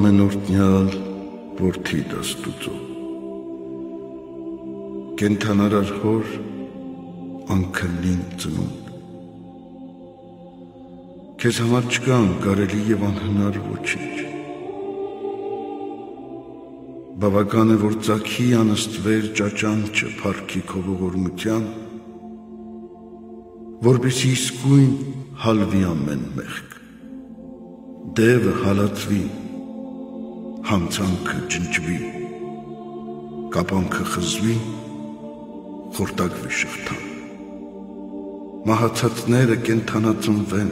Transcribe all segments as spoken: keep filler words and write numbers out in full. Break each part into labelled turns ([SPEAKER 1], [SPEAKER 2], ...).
[SPEAKER 1] Մենորտնյալ որդի դաստուծո կենթանարար հոր անքնին ծնունդ քեզ համար չկա անկարելի և անհնար ոչինչ բավական է որ ծագի անըստվեր ճաճանչը փառքի քո ողորմության որպեսզի իսկույն հալվի ամեն մեղք դևը հալածվի հանցանքը ջնջվի, կապանքը խզվի, խորտակվի շղթան, մահացածները կենթանածնվեն,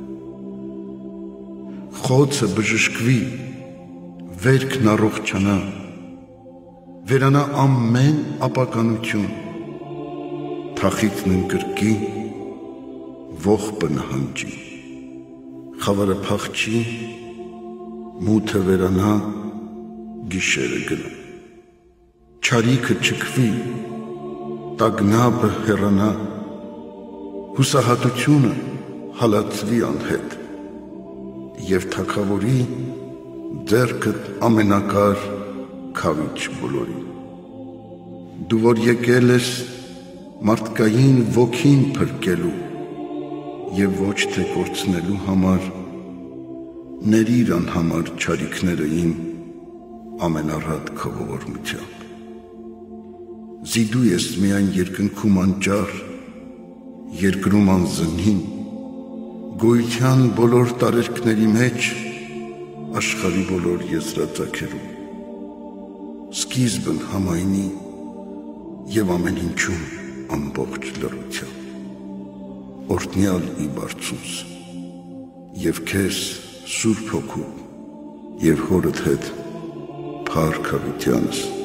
[SPEAKER 1] խոցը բժշկվի, վերքն առողջանա, վերանա ամեն ապականություն, թախիծն ընկրկի, ողբը նահանջի, խավարը փախչի, մութը վերանա, գիշերը գնա, չարիքը չքվի, տագնապը հեռանա, հուսահատությունը հալածվի անհետ, և թագավորի ձեռքդ ամենակար քավիչ բոլորի։ Դու որ եկել ես մարդկային ոգին փրկելու և ոչ թե կորցնելու համար, ներիր անհամար չարիքները իմ ամենառատ քո ողորմությամբ։ Զիդու ես միայն երկնքում անճար, երկրում անզնին, գոյության բոլոր տարերքների մեջ, աշխարհի բոլոր եզրածագերում, սկիզբն համայնի և ամեն ինչում ամբողջ լռությամբ, օրհնյալ ի բարձունս, և քեզ Սուրբ Հոգու և հորդ հետ փառք հավիտյանս